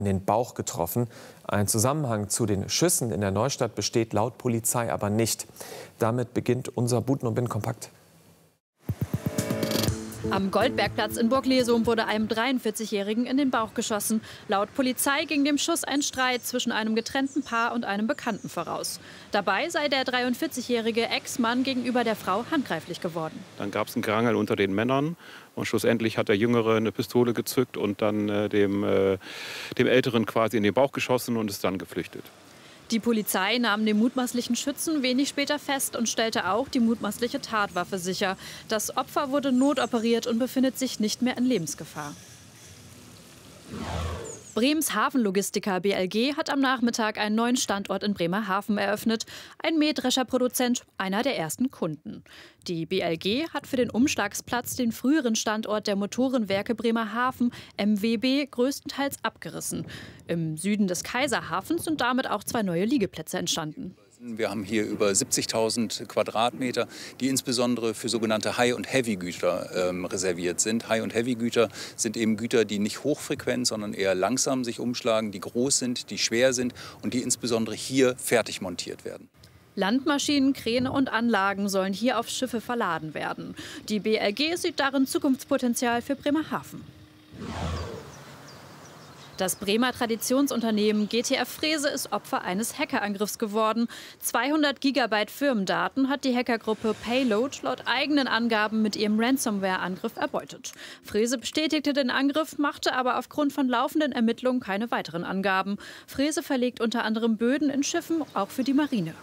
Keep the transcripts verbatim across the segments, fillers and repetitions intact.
in den Bauch getroffen. Ein Zusammenhang zu den Schüssen in der Neustadt besteht laut Polizei aber nicht. Damit beginnt unser Buten und Bin kompakt. Am Goldbergplatz in Burg-Lesum wurde einem dreiundvierzigjährigen in den Bauch geschossen. Laut Polizei ging dem Schuss ein Streit zwischen einem getrennten Paar und einem Bekannten voraus. Dabei sei der dreiundvierzigjährige Ex-Mann gegenüber der Frau handgreiflich geworden. Dann gab es ein Gerangel unter den Männern und schlussendlich hat der Jüngere eine Pistole gezückt und dann äh, dem, äh, dem Älteren quasi in den Bauch geschossen und ist dann geflüchtet. Die Polizei nahm den mutmaßlichen Schützen wenig später fest und stellte auch die mutmaßliche Tatwaffe sicher. Das Opfer wurde notoperiert und befindet sich nicht mehr in Lebensgefahr. Bremens Hafenlogistiker B L G hat am Nachmittag einen neuen Standort in Bremerhaven eröffnet. Ein Mähdrescherproduzent, einer der ersten Kunden. Die B L G hat für den Umschlagsplatz den früheren Standort der Motorenwerke Bremerhaven, M W B, größtenteils abgerissen. Im Süden des Kaiserhafens sind damit auch zwei neue Liegeplätze entstanden. Wir haben hier über siebzigtausend Quadratmeter, die insbesondere für sogenannte High- und Heavy-Güter ähm, reserviert sind. High- und Heavy-Güter sind eben Güter, die nicht hochfrequent, sondern eher langsam sich umschlagen, die groß sind, die schwer sind und die insbesondere hier fertig montiert werden. Landmaschinen, Kräne und Anlagen sollen hier auf Schiffe verladen werden. Die B L G sieht darin Zukunftspotenzial für Bremerhaven. Das Bremer Traditionsunternehmen G T F Frese ist Opfer eines Hackerangriffs geworden. zweihundert Gigabyte Firmendaten hat die Hackergruppe Payload laut eigenen Angaben mit ihrem Ransomware-Angriff erbeutet. Frese bestätigte den Angriff, machte aber aufgrund von laufenden Ermittlungen keine weiteren Angaben. Frese verlegt unter anderem Böden in Schiffen, auch für die Marine.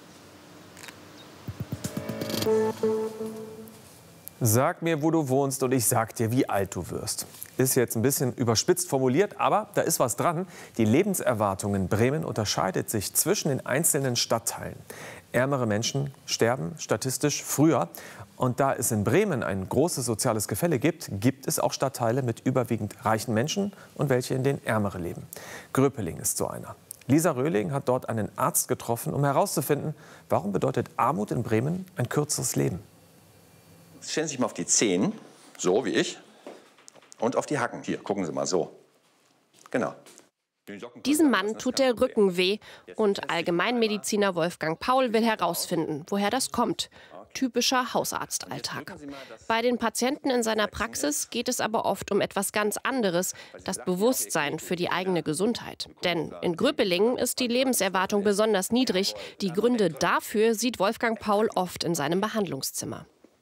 Sag mir, wo du wohnst und ich sag dir, wie alt du wirst. Ist jetzt ein bisschen überspitzt formuliert, aber da ist was dran. Die Lebenserwartung in Bremen unterscheidet sich zwischen den einzelnen Stadtteilen. Ärmere Menschen sterben statistisch früher. Und da es in Bremen ein großes soziales Gefälle gibt, gibt es auch Stadtteile mit überwiegend reichen Menschen und welche, in denen Ärmere leben. Gröpeling ist so einer. Lisa Röhling hat dort einen Arzt getroffen, um herauszufinden, warum bedeutet Armut in Bremen ein kürzeres Leben. Stellen Sie sich mal auf die Zehen, so wie ich, und auf die Hacken. Hier, gucken Sie mal, so. Genau. Diesem Mann tut der Rücken weh und Allgemeinmediziner Wolfgang Paul will herausfinden, woher das kommt. Typischer Hausarztalltag. Bei den Patienten in seiner Praxis geht es aber oft um etwas ganz anderes, das Bewusstsein für die eigene Gesundheit. Denn in Gröpelingen ist die Lebenserwartung besonders niedrig. Die Gründe dafür sieht Wolfgang Paul oft in seinem Behandlungszimmer.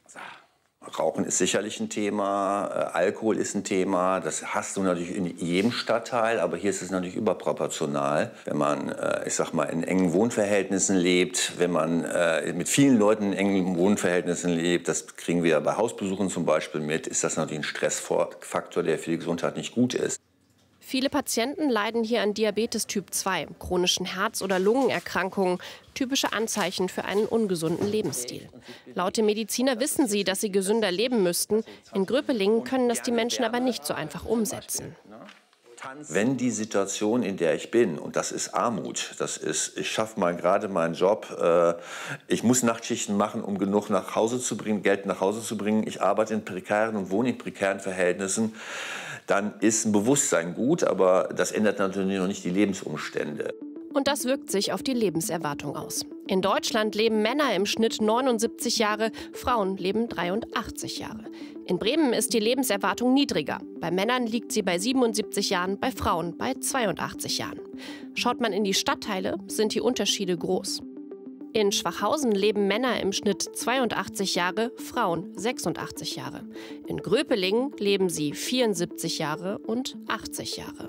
Rauchen ist sicherlich ein Thema, äh, Alkohol ist ein Thema. Das hast du natürlich in jedem Stadtteil, aber hier ist es natürlich überproportional. Wenn man, äh, ich sag mal, in engen Wohnverhältnissen lebt, wenn man äh, mit vielen Leuten in engen Wohnverhältnissen lebt, das kriegen wir bei Hausbesuchen zum Beispiel mit, ist das natürlich ein Stressfaktor, der für die Gesundheit nicht gut ist. Viele Patienten leiden hier an Diabetes Typ zwei, chronischen Herz- oder Lungenerkrankungen, typische Anzeichen für einen ungesunden Lebensstil. Laut dem Mediziner wissen sie, dass sie gesünder leben müssten. In Gröpelingen können das die Menschen aber nicht so einfach umsetzen. Wenn die Situation, in der ich bin, und das ist Armut, das ist, ich schaffe mal gerade meinen Job, äh, ich muss Nachtschichten machen, um genug nach Hause zu bringen, Geld nach Hause zu bringen, ich arbeite in prekären und wohne in prekären Verhältnissen, dann ist ein Bewusstsein gut, aber das ändert natürlich noch nicht die Lebensumstände. Und das wirkt sich auf die Lebenserwartung aus. In Deutschland leben Männer im Schnitt neunundsiebzig Jahre, Frauen leben dreiundachtzig Jahre. In Bremen ist die Lebenserwartung niedriger. Bei Männern liegt sie bei siebenundsiebzig Jahren, bei Frauen bei zweiundachtzig Jahren. Schaut man in die Stadtteile, sind die Unterschiede groß. In Schwachhausen leben Männer im Schnitt zweiundachtzig Jahre, Frauen sechsundachtzig Jahre. In Gröpelingen leben sie vierundsiebzig Jahre und achtzig Jahre.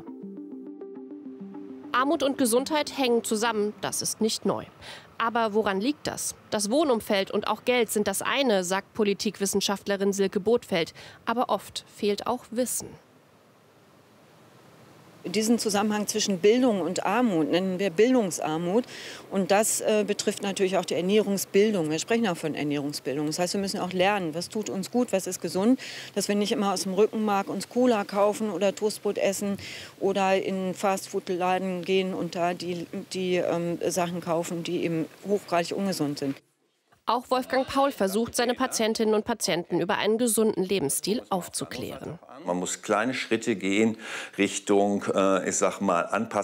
Armut und Gesundheit hängen zusammen, das ist nicht neu. Aber woran liegt das? Das Wohnumfeld und auch Geld sind das eine, sagt Politikwissenschaftlerin Silke Bothfeld. Aber oft fehlt auch Wissen. Diesen Zusammenhang zwischen Bildung und Armut nennen wir Bildungsarmut. Und das äh, betrifft natürlich auch die Ernährungsbildung. Wir sprechen auch von Ernährungsbildung. Das heißt, wir müssen auch lernen, was tut uns gut, was ist gesund. Dass wir nicht immer aus dem Rückenmark uns Cola kaufen oder Toastbrot essen oder in Fastfood-Laden gehen und da die, die ähm, Sachen kaufen, die eben hochgradig ungesund sind. Auch Wolfgang Paul versucht, seine Patientinnen und Patienten über einen gesunden Lebensstil aufzuklären. Man muss kleine Schritte gehen Richtung, äh, ich sag mal, Anpassung